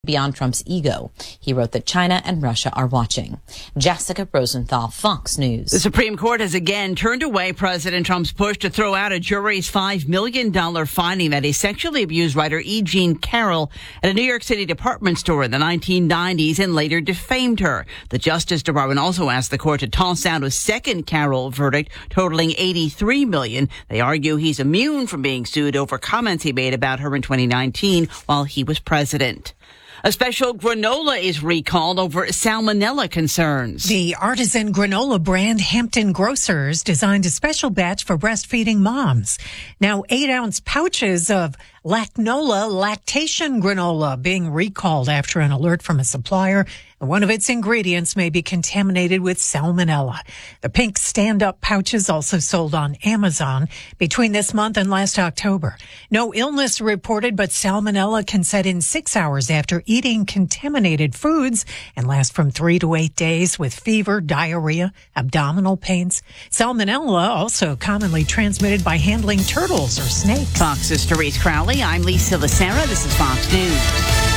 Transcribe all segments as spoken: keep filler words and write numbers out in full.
beyond Trump's ego. He wrote that China and Russia are watching. Jessica Rosenthal, Fox News. The Supreme Court has again turned away President Trump's push to throw out a jury's five million dollars finding that he sexually abused writer E. Jean Carroll at a New York City department store in the nineteen nineties and later defamed her. The Justice Department also asked the court to toss out a second Carroll verdict totaling eighty-three million dollars. They argue he's immune from being sued over comments he made about her in twenty nineteen while he was president. A special granola is recalled over salmonella concerns. The artisan granola brand Hampton Grocers designed a special batch for breastfeeding moms. Now, eight-ounce pouches of Lacnola lactation granola being recalled after an alert from a supplier. One of its ingredients may be contaminated with salmonella. The pink stand-up pouches also sold on Amazon between this month and last October. No illness reported, but salmonella can set in six hours after eating contaminated foods and last from three to eight days with fever, diarrhea, abdominal pains. Salmonella also commonly transmitted by handling turtles or snakes. Fox's Therese Crowley. I'm Lisa Lacera. This is Fox News.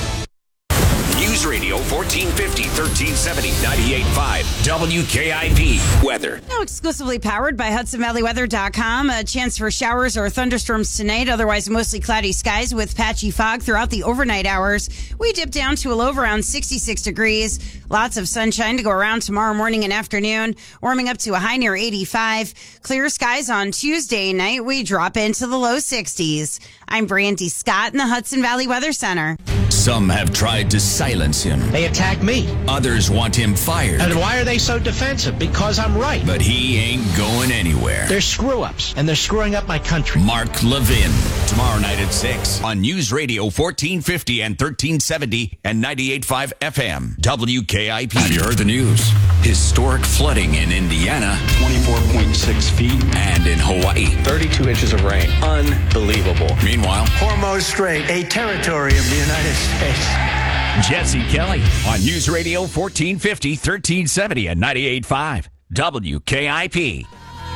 News Radio fourteen fifty, thirteen seventy, ninety-eight point five W K I P weather. Now exclusively powered by Hudson Valley Weather dot com. A chance for showers or thunderstorms tonight. Otherwise, mostly cloudy skies with patchy fog throughout the overnight hours. We dip down to a low of around sixty-six degrees. Lots of sunshine to go around tomorrow morning and afternoon. Warming up to a high near eighty-five. Clear skies on Tuesday night. We drop into the low sixties. I'm Brandy Scott in the Hudson Valley Weather Center. Some have tried to silence him. They attack me. Others want him fired. And why are they so defensive? Because I'm right. But he ain't going anywhere. They're screw-ups, and they're screwing up my country. Mark Levin, tomorrow night at six on News Radio fourteen fifty and thirteen seventy and ninety-eight point five F M. W K I P. Have you heard the news? Historic flooding in Indiana. twenty-four point six feet. And in Hawaii. thirty-two inches of rain. Unbelievable. Meanwhile, Hormuz Strait, a territory of the United States. Jesse Kelly on News Radio fourteen fifty, thirteen seventy, and ninety-eight point five W K I P.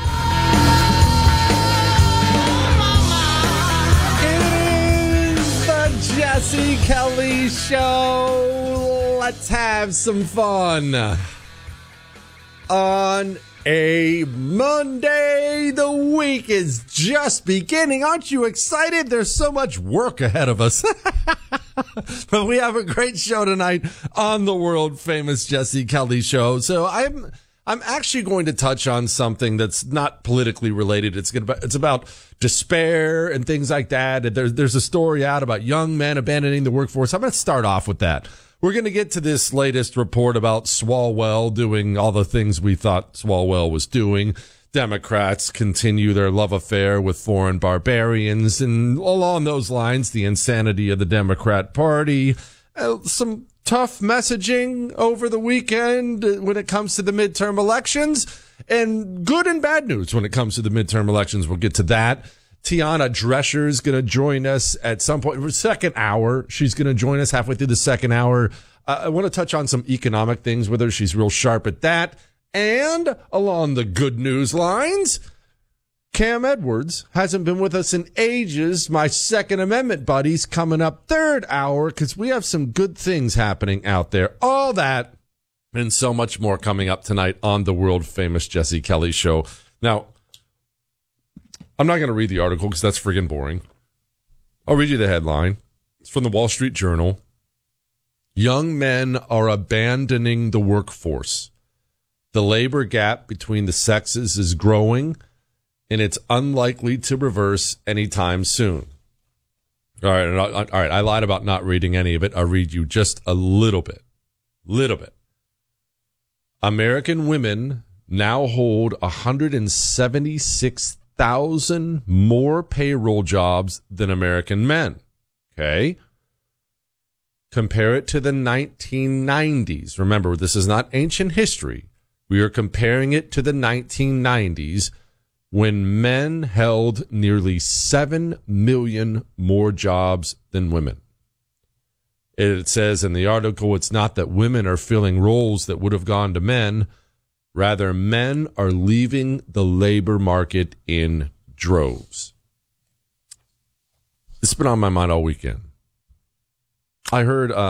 It is the Jesse Kelly Show. Let's have some fun. On a Monday, the week is just beginning. Aren't you excited? There's so much work ahead of us. But we have a great show tonight on the world famous Jesse Kelly Show. So I'm I'm actually going to touch on something that's not politically related. It's gonna it's about despair and things like that. There's there's a story out about young men abandoning the workforce. I'm going to start off with that. We're going to get to this latest report about Swalwell doing all the things we thought Swalwell was doing. Democrats continue their love affair with foreign barbarians, and along those lines, the insanity of the Democrat Party. Uh, some tough messaging over the weekend when it comes to the midterm elections, and good and bad news when it comes to the midterm elections. We'll get to that. Tiana Drescher is going to join us at some point. Second hour, she's going to join us halfway through the second hour. Uh, I want to touch on some economic things with her. She's real sharp at that. And along the good news lines, Cam Edwards hasn't been with us in ages. My Second Amendment buddies coming up third hour because we have some good things happening out there. All that and so much more coming up tonight on the world famous Jesse Kelly Show. Now, I'm not going to read the article because that's friggin' boring. I'll read you the headline. It's from the Wall Street Journal. Young men are abandoning the workforce. The labor gap between the sexes is growing, and it's unlikely to reverse anytime soon. All right, all right. I lied about not reading any of it. I'll read you just a little bit. Little bit. American women now hold one hundred seventy-six thousand more payroll jobs than American men. Okay? Compare it to the nineteen nineties. Remember, this is not ancient history. We are comparing it to the nineteen nineties when men held nearly seven million more jobs than women. It says in the article, it's not that women are filling roles that would have gone to men. Rather, men are leaving the labor market in droves. It's been on my mind all weekend. I heard. Uh,